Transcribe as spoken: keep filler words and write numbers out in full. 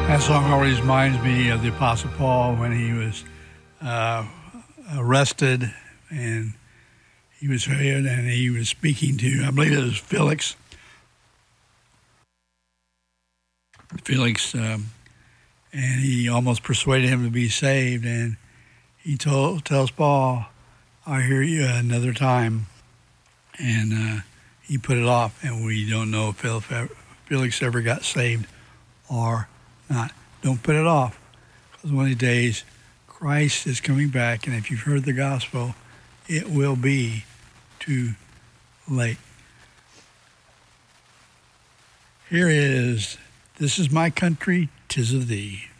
That song always reminds me of the Apostle Paul when he was uh, arrested and he was here and he was speaking to, I believe it was Felix. Felix, um, and he almost persuaded him to be saved. And he told tells Paul, "I'll hear you another time." And uh, he put it off, and we don't know if Felix ever got saved or not. Don't put it off, because one of these days Christ is coming back, and if you've heard the gospel, it will be too late. Here is "This Is My Country, 'Tis of Thee."